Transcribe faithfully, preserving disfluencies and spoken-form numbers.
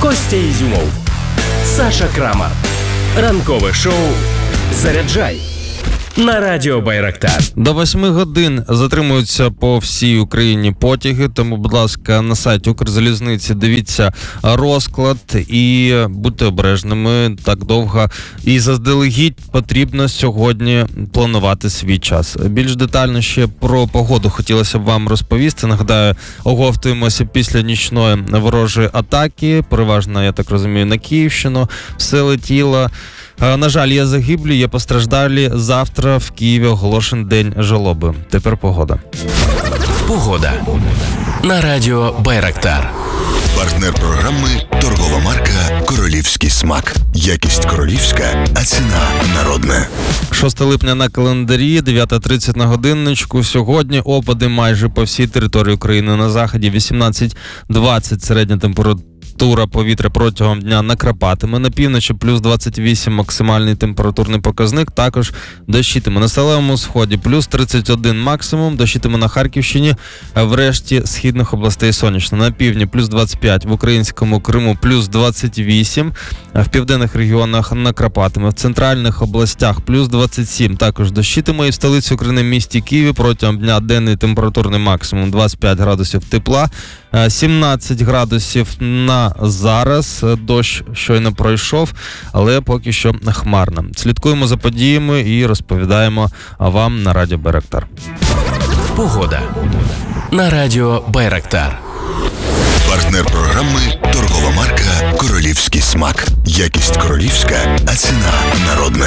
Костя Ізюмов, Саша Крамар. Ранкове шоу «Заряджай» на радіо Байрактар. До восьми годин затримуються по всій Україні потяги, тому, будь ласка, на сайті Укрзалізниці дивіться розклад і будьте обережними так довго. І заздалегідь потрібно сьогодні планувати свій час. Більш детально ще про погоду хотілося б вам розповісти. Нагадаю, оговтуємося після нічної ворожої атаки, переважно, я так розумію, на Київщину. Все летіло. На жаль, є загиблі, є постраждалі. Завтра в Києві оголошений день жалоби. Тепер погода. Погода на радіо Байрактар. Партнер програми – торгова марка «Королівський смак». Якість королівська, а ціна народна. шостого липня на календарі, дев'ята тридцять на годинничку. Сьогодні опади майже по всій території України. На заході вісімнадцять двадцять середня температура. Температура повітря протягом дня накрапатиме. На півночі плюс двадцять вісім максимальний температурний показник. Також дощитиме на сталевому сході. Плюс тридцять один максимум. Дощитиме на Харківщині. В решті східних областей сонячно. На півдні плюс двадцять п'ять. В українському Криму плюс двадцять вісім. В південних регіонах накрапатиме. В центральних областях плюс двадцять сім. Також дощитиме. І в столиці України місті Києві протягом дня денний температурний максимум двадцять п'ять градусів тепла. сімнадцять градусів на зараз. Дощ щойно пройшов, але поки що хмарно. Слідкуємо за подіями і розповідаємо вам на радіо Байрактар. Погода на радіо Байрактар. Партнер програми – торгова марка «Королівський смак». Якість королівська, а ціна народна.